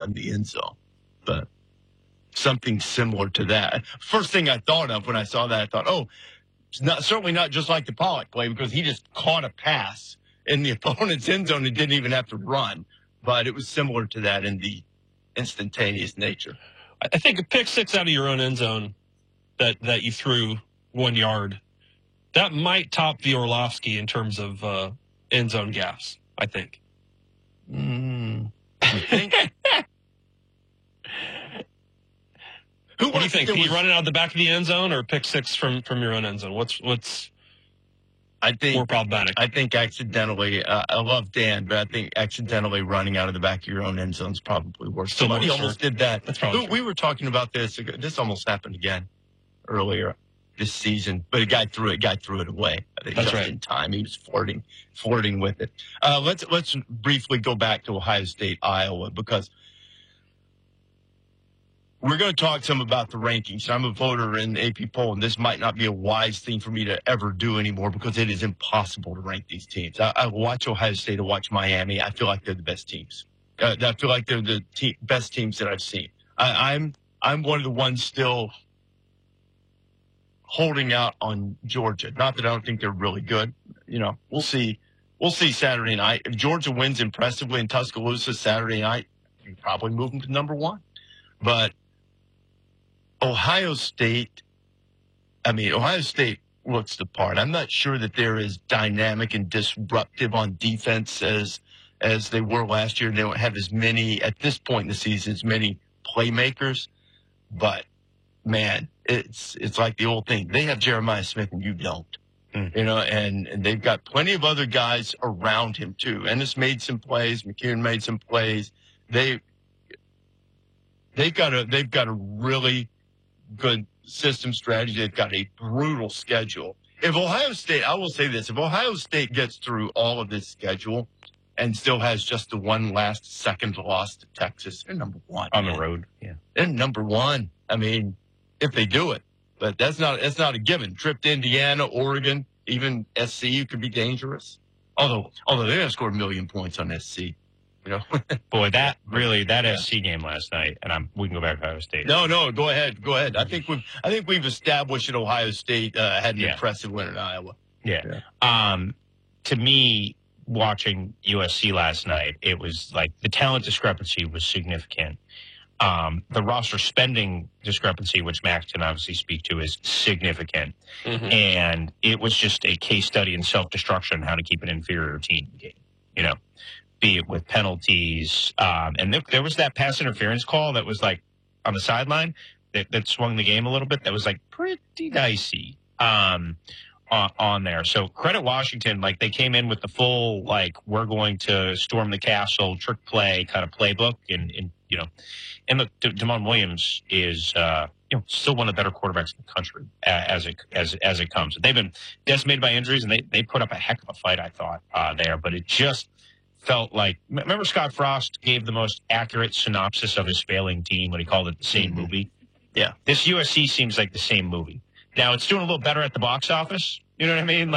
in the end zone. But something similar to that. First thing I thought of when I saw that, I thought, oh, it's certainly not just like the Pollock play because he just caught a pass in the opponent's end zone and didn't even have to run. But it was similar to that in the instantaneous nature. I think a pick six out of your own end zone that you threw 1 yard, that might top the Orlovsky in terms of end zone gaffes, I think. You think? What do you think? Can you run it out the back of the end zone or pick six from your own end zone? What's I think more problematic? I think accidentally, I love Dan, but I think accidentally running out of the back of your own end zone is probably worse. Somebody almost did that. That's probably we were talking about this. This almost happened again earlier this season, but a guy threw it away. I think That's just right. in time. He was flirting with it. Let's briefly go back to Ohio State, Iowa, because we're going to talk some about the rankings. I'm a voter in the AP poll, and this might not be a wise thing for me to ever do anymore because it is impossible to rank these teams. I watch Ohio State, I watch Miami. I feel like they're the best teams. I feel like they're the best teams that I've seen. I'm one of the ones still holding out on Georgia. Not that I don't think they're really good. We'll see. We'll see Saturday night. If Georgia wins impressively in Tuscaloosa Saturday night, you can probably move them to number one. But Ohio State looks the part. I'm not sure that they're as dynamic and disruptive on defense as they were last year. They don't have as many, at this point in the season, as many playmakers. But, man, it's like the old thing. They have Jeremiah Smith and you don't. And they've got plenty of other guys around him, too. Ennis made some plays. McKinnon made some plays. They've got a really good system strategy. They've got a brutal schedule. If Ohio State, I will say this, if Ohio State gets through all of this schedule and still has just the one last second loss to Texas, they're number one. On the road, yeah. They're number one. I mean, if they do it. But that's not a given. Trip to Indiana, Oregon, even SC could be dangerous. Although they're going to score 1 million points on SC. Boy, that SC game last night, and we can go back to Ohio State. No, go ahead. I think we've established that Ohio State had an impressive win in Iowa. Yeah. To me, watching USC last night, it was like the talent discrepancy was significant. The roster spending discrepancy, which Max can obviously speak to, is significant. Mm-hmm. And it was just a case study in self-destruction, how to keep an inferior team in the game, be it with penalties. And there was that pass interference call that was like on the sideline that swung the game a little bit. That was like pretty dicey on there. So credit Washington. Like they came in with the full, we're going to storm the castle trick play kind of playbook. And look, Damon Williams is, still one of the better quarterbacks in the country as it comes. They've been decimated by injuries and they put up a heck of a fight, I thought, there, but it just felt like, remember Scott Frost gave the most accurate synopsis of his failing team when he called it the same movie? Yeah. This USC seems like the same movie. Now, it's doing a little better at the box office. You know what I mean?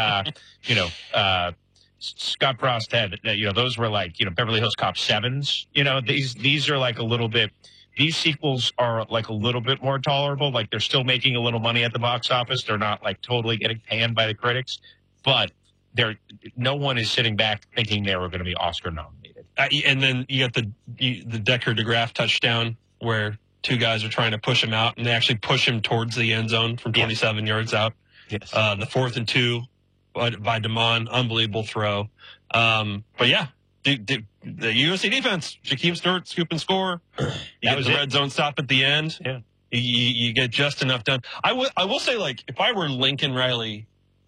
Scott Frost had, those were Beverly Hills Cop 7s. These are like a little bit, these sequels are like a little bit more tolerable. Like they're still making a little money at the box office. They're not like totally getting panned by the critics, but no one is sitting back thinking they were going to be Oscar nominated. And then you got the Decker DeGraff touchdown where two guys are trying to push him out and they actually push him towards the end zone from 27 yards out. Yes. The 4th and 2 by Damon, unbelievable throw. But yeah, the USC defense, Jakeem Stewart, scoop and score. You get the red zone stop at the end. Yeah. You get just enough done. I will say, if I were Lincoln Riley,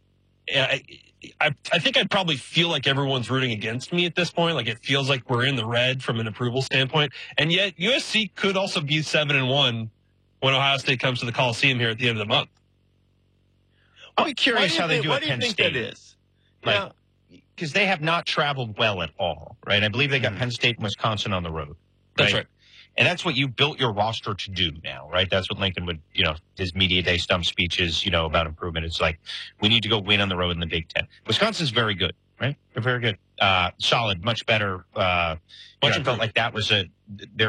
I think I'd probably feel like everyone's rooting against me at this point. Like it feels like we're in the red from an approval standpoint. And yet USC could also be 7-1 when Ohio State comes to the Coliseum here at the end of the month. I'll be curious how they do at Penn State. Why do you think that is? Because they have not traveled well at all, right? I believe they got Penn State and Wisconsin on the road. That's right. And that's what you built your roster to do now, right? That's what Lincoln would, his media day stump speeches, about improvement. It's like, we need to go win on the road in the Big Ten. Wisconsin's very good, right? They're very good. Solid, much better. I felt like that was their